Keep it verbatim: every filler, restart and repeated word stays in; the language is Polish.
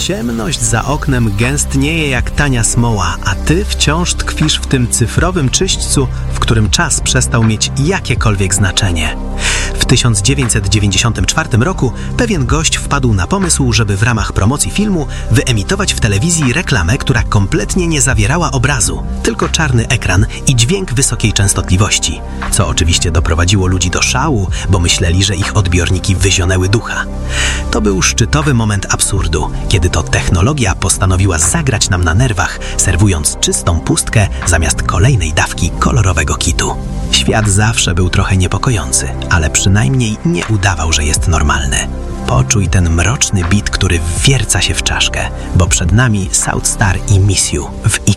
Ciemność za oknem gęstnieje jak tania smoła, a ty wciąż tkwisz w tym cyfrowym czyśćcu, w którym czas przestał mieć jakiekolwiek znaczenie. W tysiąc dziewięćset dziewięćdziesiątym czwartym roku pewien gość wpadł na pomysł, żeby w ramach promocji filmu wyemitować w telewizji reklamę, która kompletnie nie zawierała obrazu, tylko czarny ekran i dźwięk wysokiej częstotliwości, co oczywiście doprowadziło ludzi do szału, bo myśleli, że ich odbiorniki wyzionęły ducha. To był szczytowy moment absurdu, kiedy to technologia postanowiła zagrać nam na nerwach, serwując czystą pustkę zamiast kolejnej dawki kolorowego kitu. Świat zawsze był trochę niepokojący, ale przynajmniej nie udawał, że jest normalny. Poczuj ten mroczny beat, który wwierca się w czaszkę, bo przed nami South Star i Miss You w